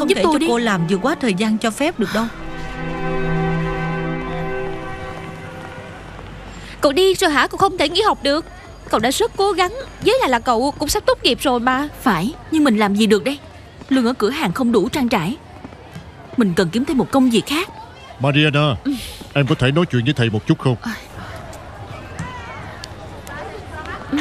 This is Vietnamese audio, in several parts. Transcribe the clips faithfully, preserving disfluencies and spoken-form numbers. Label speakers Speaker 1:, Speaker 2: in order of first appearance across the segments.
Speaker 1: Không
Speaker 2: giúp
Speaker 1: thể
Speaker 2: tôi
Speaker 1: cho
Speaker 2: đi.
Speaker 1: cô làm vượt quá thời gian cho phép được đâu.
Speaker 2: Cậu đi rồi hả? Cậu không thể nghỉ học được. Cậu đã rất cố gắng. Với lại là cậu cũng sắp tốt nghiệp rồi mà.
Speaker 3: Phải, nhưng mình làm gì được đây? Lương ở cửa hàng không đủ trang trải. Mình cần kiếm thêm một công việc khác.
Speaker 4: Mariana, ừ. Em có thể nói chuyện với thầy một chút không?
Speaker 3: ừ.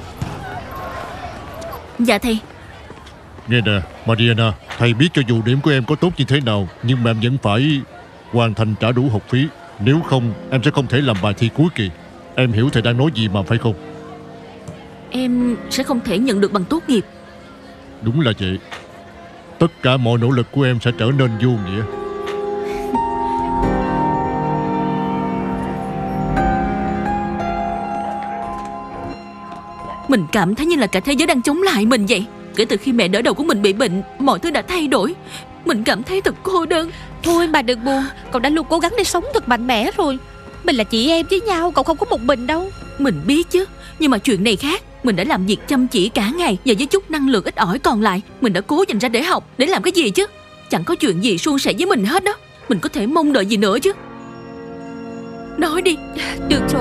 Speaker 3: Dạ thầy.
Speaker 4: Nghe nè Mariana, thầy biết cho dù điểm của em có tốt như thế nào, nhưng mà em vẫn phải hoàn thành trả đủ học phí. Nếu không em sẽ không thể làm bài thi cuối kỳ. Em hiểu thầy đang nói gì mà phải không?
Speaker 3: Em sẽ không thể nhận được bằng tốt nghiệp.
Speaker 4: Đúng là vậy. Tất cả mọi nỗ lực của em sẽ trở nên vô nghĩa.
Speaker 3: Mình cảm thấy như là cả thế giới đang chống lại mình vậy. Kể từ khi mẹ đỡ đầu của mình bị bệnh, mọi thứ đã thay đổi. Mình cảm thấy thật cô đơn.
Speaker 2: Thôi mà đừng buồn. Cậu đã luôn cố gắng để sống thật mạnh mẽ rồi. Mình là chị em với nhau. Cậu không có một mình đâu.
Speaker 3: Mình biết chứ, nhưng mà chuyện này khác. Mình đã làm việc chăm chỉ cả ngày, và với chút năng lượng ít ỏi còn lại, mình đã cố dành ra để học. Để làm cái gì chứ? Chẳng có chuyện gì suôn sẻ với mình hết đó. Mình có thể mong đợi gì nữa chứ? Nói đi.
Speaker 2: Được rồi.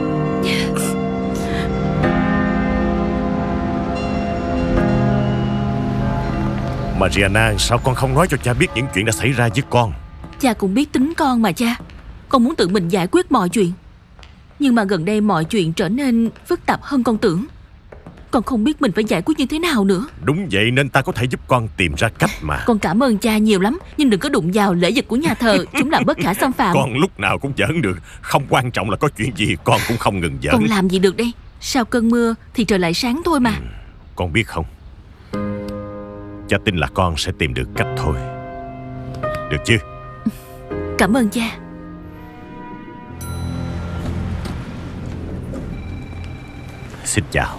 Speaker 5: Mariana, sao con không nói cho cha biết những chuyện đã xảy ra với con?
Speaker 3: Cha cũng biết tính con mà cha. Con muốn tự mình giải quyết mọi chuyện. Nhưng mà gần đây mọi chuyện trở nên phức tạp hơn con tưởng. Con không biết mình phải giải quyết như thế nào nữa.
Speaker 5: Đúng vậy, nên ta có thể giúp con tìm ra cách mà.
Speaker 3: Con cảm ơn cha nhiều lắm. Nhưng đừng có đụng vào lễ vật của nhà thờ. Chúng là bất khả xâm phạm.
Speaker 5: Con lúc nào cũng giỡn được. Không quan trọng là có chuyện gì con cũng không ngừng giỡn.
Speaker 3: Con làm gì được đây? Sau cơn mưa thì trời lại sáng thôi mà.
Speaker 5: ừ, Con biết không, cha tin là con sẽ tìm được cách thôi. Được chứ?
Speaker 3: Cảm ơn cha.
Speaker 5: Xin chào.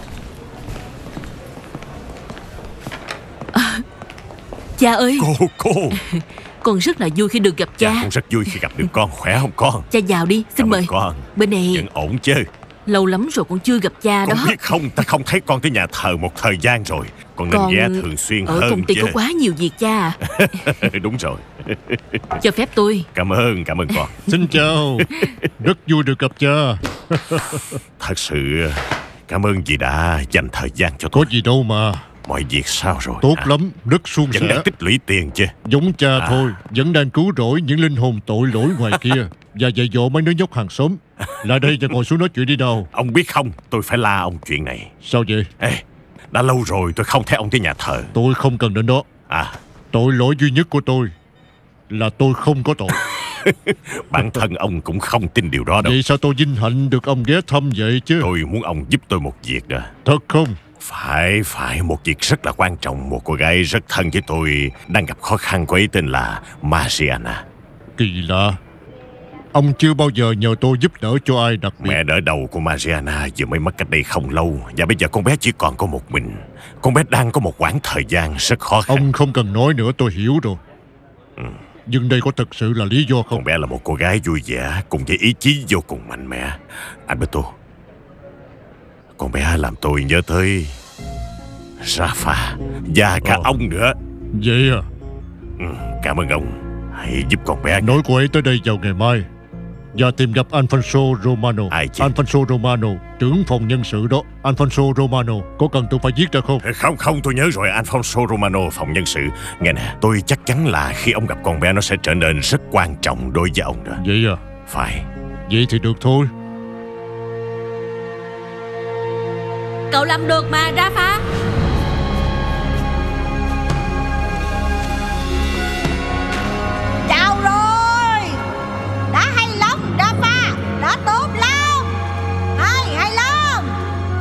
Speaker 3: à, Cha ơi.
Speaker 5: Cô, cô
Speaker 3: Con rất là vui khi được gặp cha.
Speaker 5: Cha cũng rất vui khi gặp được con. Khỏe không con?
Speaker 3: Cha vào đi, xin
Speaker 5: Cảm
Speaker 3: mời
Speaker 5: con.
Speaker 3: Bên này.
Speaker 5: Vẫn ổn chứ?
Speaker 3: Lâu lắm rồi con chưa gặp cha
Speaker 5: Con
Speaker 3: đó.
Speaker 5: biết không, ta không thấy con tới nhà thờ một thời gian rồi. Con nên
Speaker 3: Con
Speaker 5: ghé thường xuyên
Speaker 3: ở
Speaker 5: hơn
Speaker 3: công ty
Speaker 5: chứ.
Speaker 3: có quá nhiều việc cha à.
Speaker 5: Đúng rồi.
Speaker 3: Cho phép tôi.
Speaker 5: Cảm ơn, cảm ơn con.
Speaker 4: Xin chào. Rất vui được gặp cha.
Speaker 5: Thật sự cảm ơn vì đã dành thời gian cho tôi.
Speaker 4: Có gì đâu mà.
Speaker 5: Mọi việc sao rồi?
Speaker 4: Tốt
Speaker 5: à?
Speaker 4: lắm, rất suôn
Speaker 5: Vẫn
Speaker 4: sẻ.
Speaker 5: đang tích lũy tiền chứ?
Speaker 4: Giống cha
Speaker 5: à.
Speaker 4: thôi. Vẫn đang cứu rỗi những linh hồn tội lỗi ngoài kia. Và dạy dỗ mấy đứa nhóc hàng xóm. Lại đây và ngồi xuống nói chuyện đi đâu.
Speaker 5: Ông biết không, tôi phải la ông chuyện này.
Speaker 4: Sao vậy?
Speaker 5: Ê, đã lâu rồi tôi không thấy ông tới nhà thờ.
Speaker 4: Tôi không cần đến đó.
Speaker 5: À,
Speaker 4: tội lỗi duy nhất của tôi là tôi không có tội.
Speaker 5: Bản thân ông cũng không tin điều đó đâu.
Speaker 4: Vậy sao tôi vinh hạnh được ông ghé thăm vậy chứ?
Speaker 5: Tôi muốn ông giúp tôi một việc đó.
Speaker 4: Thật không?
Speaker 5: Phải, phải, một việc rất là quan trọng. Một cô gái rất thân với tôi đang gặp khó khăn. Cô ấy tên là Mariana.
Speaker 4: Kỳ lạ. Ông chưa bao giờ nhờ tôi giúp đỡ cho ai đặc biệt.
Speaker 5: Mẹ đỡ đầu của Mariana vừa mới mất cách đây không lâu. Và bây giờ con bé chỉ còn có một mình. Con bé đang có một quãng thời gian rất khó khăn.
Speaker 4: Ông không cần nói nữa, tôi hiểu rồi. ừ. Nhưng đây có thực sự là lý do không?
Speaker 5: Con bé là một cô gái vui vẻ cùng với ý chí vô cùng mạnh mẽ. Alberto, con bé làm tôi nhớ tới Rafa và cả
Speaker 4: Ờ.
Speaker 5: ông nữa.
Speaker 4: Vậy à?
Speaker 5: ừ, Cảm ơn ông. Hãy giúp con bé.
Speaker 4: Nói cô ấy tới đây vào ngày mai và tìm gặp Alfonso Romano.
Speaker 5: Ai chứ?
Speaker 4: Alfonso Romano, trưởng phòng nhân sự đó. Alfonso Romano, có cần tôi phải viết ra không?
Speaker 5: Không, không, tôi nhớ rồi. Alfonso Romano, phòng nhân sự. Nghe nè, tôi chắc chắn là khi ông gặp con bé nó sẽ trở nên rất quan trọng đối với ông đó.
Speaker 4: Vậy à?
Speaker 5: Phải.
Speaker 4: Vậy thì được thôi.
Speaker 2: Cậu làm được mà, Rafa.